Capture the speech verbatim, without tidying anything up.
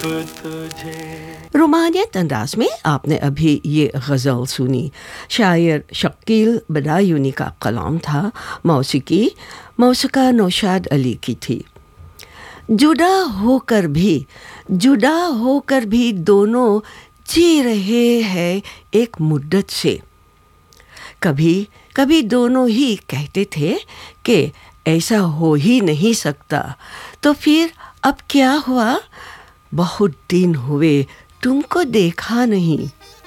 रोमानियत अंदाज में आपने अभी ये गज़ल सुनी। शायर शकील बदायूनी का कलाम था। मौसीकी मौसिका नौशाद अली की थी। जुदा होकर भी जुदा होकर भी दोनों जी रहे हैं एक मुद्दत से। कभी कभी दोनों ही कहते थे कि ऐसा हो ही नहीं सकता, तो फिर अब क्या हुआ? बहुत दिन हुए तुमको देखा नहीं।